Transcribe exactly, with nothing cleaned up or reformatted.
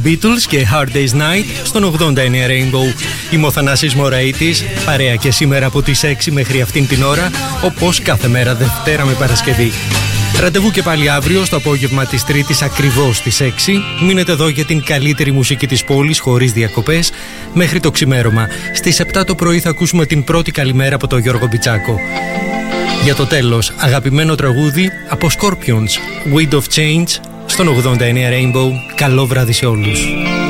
Beatles και Hard Day's Night στον ογδόντα εννέα Rainbow. Είμαι ο Θανάσης Μωραΐτης, παρέα και σήμερα από τις έξι μέχρι αυτήν την ώρα, όπως κάθε μέρα Δευτέρα με Παρασκευή. Ραντεβού και πάλι αύριο στο απόγευμα της Τρίτης ακριβώς στις έξι. Μείνετε εδώ για την καλύτερη μουσική της πόλης χωρίς διακοπές μέχρι το ξημέρωμα. Στις επτά το πρωί θα ακούσουμε την πρώτη καλημέρα από τον Γιώργο Μπιτσάκο. Για το τέλος, αγαπημένο τραγούδι από Scorpions, Wind of Change, στον ογδόντα εννέα Rainbow. Καλό βράδυ σε όλους.